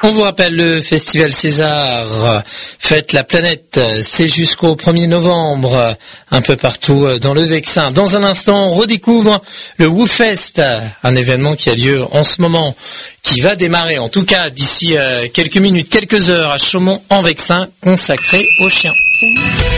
On vous rappelle, le Festival César Fête la planète, c'est jusqu'au 1er novembre, un peu partout dans le Vexin. Dans un instant, on redécouvre le WooFest, un événement qui a lieu en ce moment, qui va démarrer, en tout cas d'ici quelques minutes, quelques heures, à Chaumont en Vexin, consacré aux chiens.